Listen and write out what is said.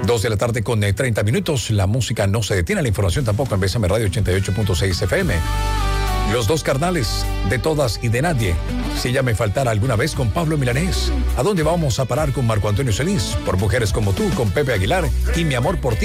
2 de la tarde con 30 minutos. La música no se detiene, la información tampoco en Bésame Radio 88.6 FM. Los dos carnales, de todas y de nadie. Si ella me faltara alguna vez, con Pablo Milanés. ¿A dónde vamos a parar con Marco Antonio Solís? Por Mujeres como tú, con Pepe Aguilar y Mi amor por ti.